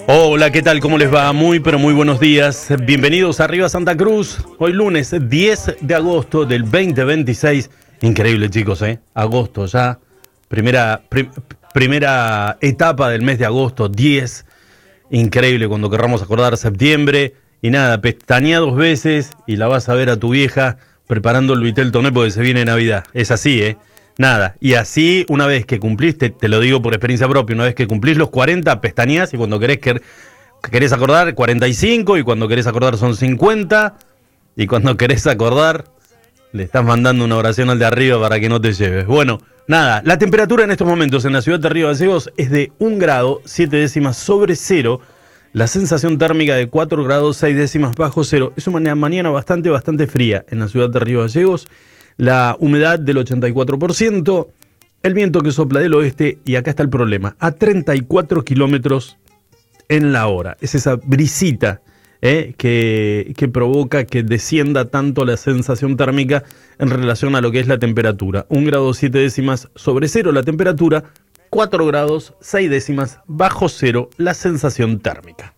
Hola, ¿qué tal? ¿Cómo les va? Muy, pero muy buenos días. Bienvenidos a Arriba Santa Cruz. Hoy lunes 10 de agosto del 2026. Increíble, chicos, ¿eh? Agosto ya. Primera etapa del mes de agosto, 10. Increíble cuando querramos acordar septiembre. Y nada, pestañea 2 veces y la vas a ver a tu vieja preparando el Vitel Toné porque se viene Navidad. Es así, ¿eh? Nada, y así una vez que cumpliste, te lo digo por experiencia propia, una vez que cumplís los 40, pestañeás y cuando querés acordar 45 y cuando querés acordar son 50 y cuando querés acordar le estás mandando una oración al de arriba para que no te lleves. Bueno, nada, la temperatura en estos momentos en la ciudad de Río Gallegos es de 1 grado 7 décimas sobre cero, la sensación térmica de 4 grados 6 décimas bajo cero. Es una mañana bastante fría en la ciudad de Río Gallegos. La humedad del 84%, el viento que sopla del oeste, y acá está el problema, a 34 kilómetros en la hora. Es esa brisita que provoca que descienda tanto la sensación térmica en relación a lo que es la temperatura. 1 grado 7 décimas sobre cero la temperatura, 4 grados 6 décimas bajo cero la sensación térmica.